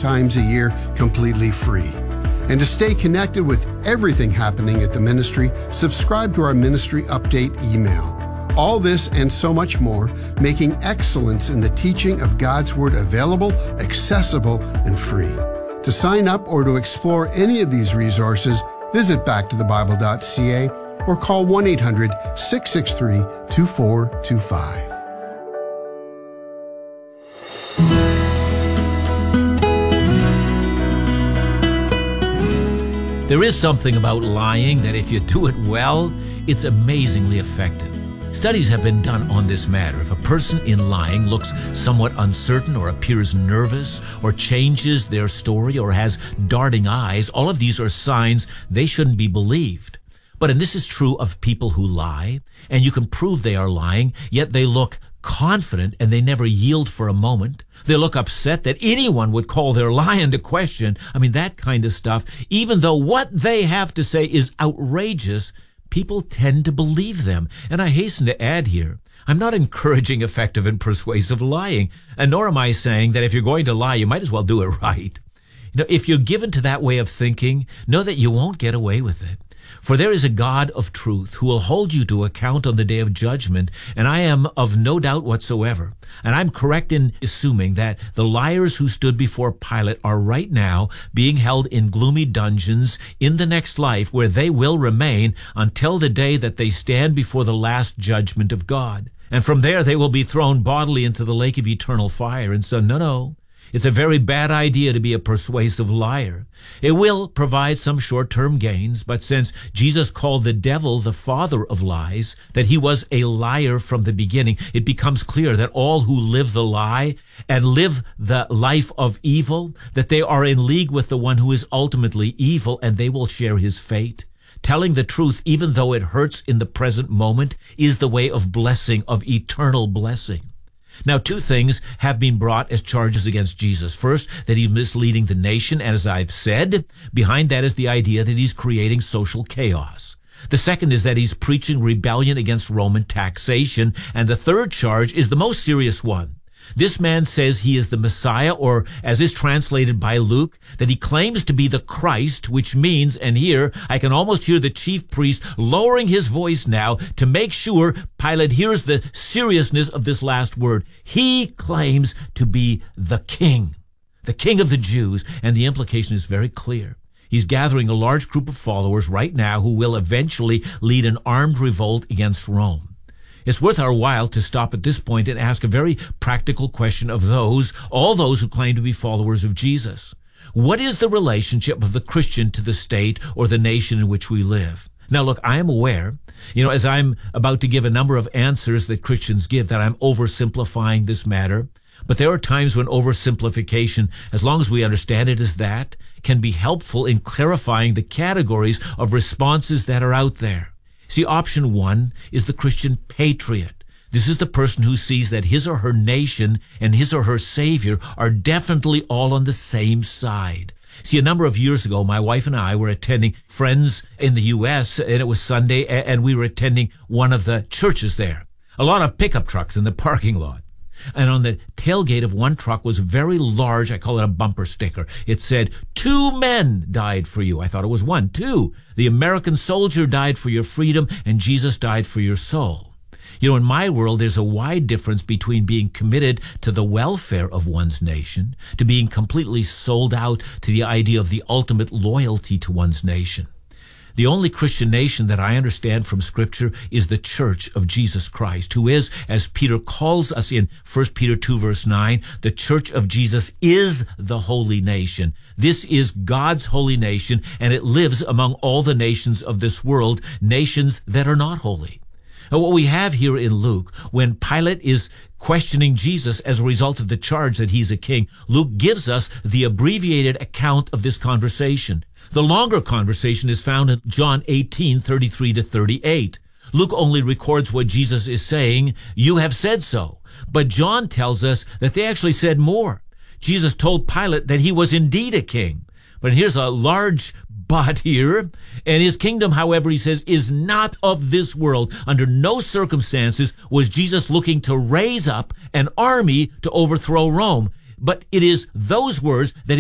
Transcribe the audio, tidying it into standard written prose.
times a year completely free. And to stay connected with everything happening at the ministry, subscribe to our ministry update email. All this and so much more, making excellence in the teaching of God's Word available, accessible, and free. To sign up or to explore any of these resources, visit backtothebible.ca or call 1-800-663-2425. There is something about lying that if you do it well, it's amazingly effective. Studies have been done on this matter. If a person in lying looks somewhat uncertain or appears nervous or changes their story or has darting eyes, all of these are signs they shouldn't be believed. And this is true of people who lie, and you can prove they are lying, yet they look confident and they never yield for a moment. They look upset that anyone would call their lie into question. That kind of stuff. Even though what they have to say is outrageous, people tend to believe them. And I hasten to add here, I'm not encouraging effective and persuasive lying, and nor am I saying that if you're going to lie, you might as well do it right. If you're given to that way of thinking, know that you won't get away with it. For there is a God of truth who will hold you to account on the day of judgment, and I am of no doubt whatsoever. And I'm correct in assuming that the liars who stood before Pilate are right now being held in gloomy dungeons in the next life, where they will remain until the day that they stand before the last judgment of God. And from there they will be thrown bodily into the lake of eternal fire. And so, no. It's a very bad idea to be a persuasive liar. It will provide some short-term gains, but since Jesus called the devil the father of lies, that he was a liar from the beginning, it becomes clear that all who live the lie and live the life of evil, that they are in league with the one who is ultimately evil, and they will share his fate. Telling the truth, even though it hurts in the present moment, is the way of blessing, of eternal blessing. Now, two things have been brought as charges against Jesus. First, that he's misleading the nation, as I've said. Behind that is the idea that he's creating social chaos. The second is that he's preaching rebellion against Roman taxation. And the third charge is the most serious one. This man says he is the Messiah, or as is translated by Luke, that he claims to be the Christ, which means, and here I can almost hear the chief priest lowering his voice now to make sure Pilate hears the seriousness of this last word. He claims to be the king of the Jews, and the implication is very clear. He's gathering a large group of followers right now who will eventually lead an armed revolt against Rome. It's worth our while to stop at this point and ask a very practical question of all those who claim to be followers of Jesus. What is the relationship of the Christian to the state or the nation in which we live? Now, look, I am aware, as I'm about to give a number of answers that Christians give, that I'm oversimplifying this matter. But there are times when oversimplification, as long as we understand it as that, can be helpful in clarifying the categories of responses that are out there. See, option one is the Christian patriot. This is the person who sees that his or her nation and his or her Savior are definitely all on the same side. See, a number of years ago, my wife and I were attending friends in the U.S., and it was Sunday, and we were attending one of the churches there. A lot of pickup trucks in the parking lot. And on the tailgate of one truck was very large, I call it a bumper sticker. It said, 2 men died for you. I thought it was 1. 2. The American soldier died for your freedom, and Jesus died for your soul. In my world, there's a wide difference between being committed to the welfare of one's nation to being completely sold out to the idea of the ultimate loyalty to one's nation. The only Christian nation that I understand from Scripture is the Church of Jesus Christ, who is, as Peter calls us in 1 Peter 2, verse 9, the Church of Jesus is the holy nation. This is God's holy nation, and it lives among all the nations of this world, nations that are not holy. Now, what we have here in Luke, when Pilate is questioning Jesus as a result of the charge that he's a king, Luke gives us the abbreviated account of this conversation. The longer conversation is found in John 18:33-38. Luke only records what Jesus is saying, "You have said so." But John tells us that they actually said more. Jesus told Pilate that he was indeed a king. But here's a large but here. And his kingdom, however, he says, is not of this world. Under no circumstances was Jesus looking to raise up an army to overthrow Rome. But it is those words that